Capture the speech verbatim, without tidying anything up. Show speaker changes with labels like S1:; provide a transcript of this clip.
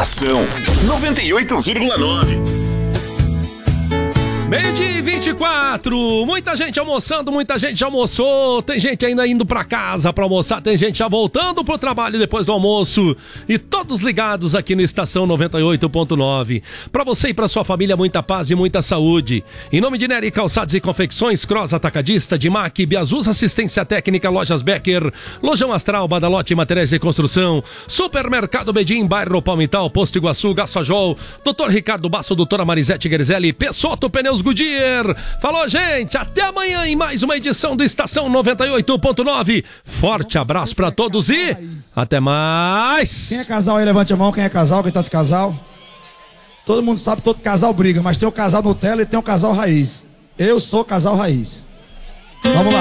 S1: Estação noventa e oito vírgula nove.
S2: Meio-dia e vinte e quatro, muita gente almoçando, muita gente já almoçou, tem gente ainda indo pra casa pra almoçar, tem gente já voltando pro trabalho depois do almoço e todos ligados aqui no Estação noventa e oito ponto nove. Pra você e pra sua família, muita paz e muita saúde. Em nome de Nery Calçados e Confecções, Cross Atacadista, Dimac, Biazus Assistência Técnica, Lojas Becker, Lojão Astral, Badalote Materiais de Construção, Supermercado Bedim, Bairro Palmital, Posto Iguaçu, Gasfajol, doutor Ricardo Basso, doutora Marisete Gerzelli, Pessoto Pneus Goodyear. Falou, gente, até amanhã em mais uma edição do Estação noventa e oito ponto nove. Forte abraço pra todos e até mais.
S3: Quem é casal aí, levante a mão. Quem é casal, quem tá de casal? Todo mundo sabe, todo casal briga, mas tem o casal Nutella e tem o casal raiz. Eu sou casal raiz. Vamos lá.